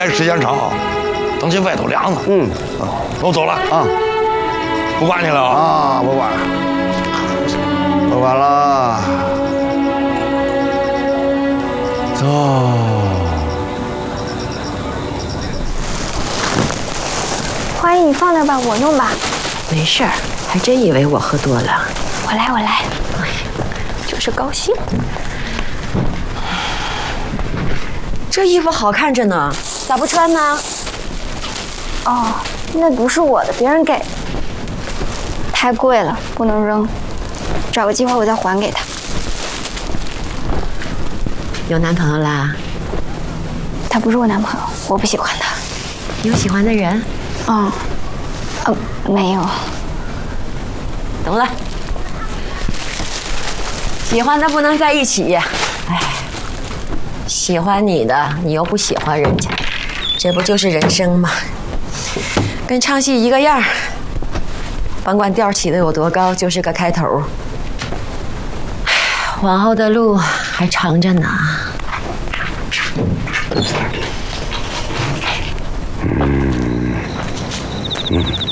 时间长，等这外头凉了。我走了啊，不管你了啊，不管了，不管了，走。 花姨，你放那吧，我弄吧。 没事儿，还真以为我喝多了。 我来，就是高兴。 这衣服好看着呢，咋不穿呢？ 哦，那不是我的，别人给的，太贵了，不能扔。找个机会我再还给他。 有男朋友啦？ 他不是我男朋友，我不喜欢他。 有喜欢的人？ 没有。 懂了，喜欢的不能在一起。哎，喜欢你的，你又不喜欢人家，这不就是人生吗？跟唱戏一个样儿，甭管调起的有多高，就是个开头。往后的路还长着呢。 嗯。